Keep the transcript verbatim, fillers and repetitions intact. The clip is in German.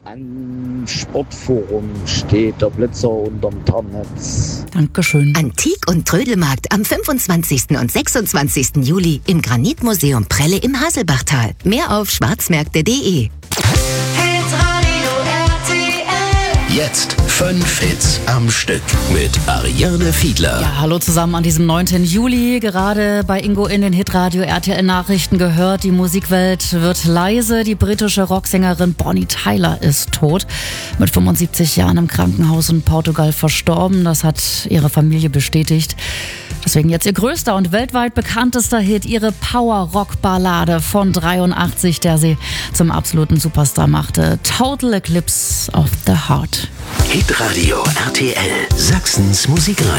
Am Sportforum steht der Blitzer unterm Tarnnetz. Dankeschön. Antik- und Trödelmarkt am fünfundzwanzigsten und sechsundzwanzigsten Juli im Granitmuseum Prelle im Haselbachtal. Mehr auf schwarzmärkte punkt de. Jetzt fünf Hits am Stück mit Ariane Fiedler. Ja, hallo zusammen an diesem neunten Juli. Gerade bei Ingo in den Hitradio R T L-Nachrichten gehört, die Musikwelt wird leise. Die britische Rocksängerin Bonnie Tyler ist tot. Mit fünfundsiebzig Jahren im Krankenhaus in Portugal verstorben. Das hat ihre Familie bestätigt. Deswegen jetzt ihr größter und weltweit bekanntester Hit, ihre Power-Rock-Ballade von dreiundachtzig, der sie zum absoluten Superstar machte. Total Eclipse of the Heart. Hitradio R T L, Sachsens Musikradio.